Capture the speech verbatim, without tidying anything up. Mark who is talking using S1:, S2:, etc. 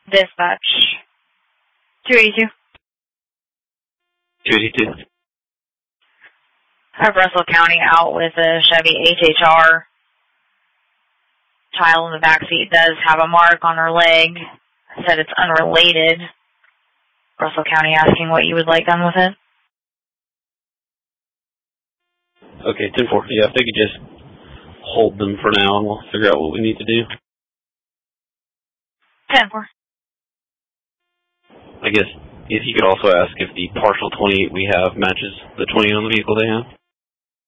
S1: Dispatch. two eighty-two.
S2: two eighty-two.
S1: I have Russell County out with a Chevy H H R. Child in the back seat does have a mark on her leg. Said it's unrelated. Russell County asking what you would like done with it.
S2: Okay, ten four. Yeah, if they could just hold them for now and we'll figure out what we need to do.
S1: ten four.
S2: I guess if you could also ask if the partial twenty-eight we have matches the twenty on the vehicle they have.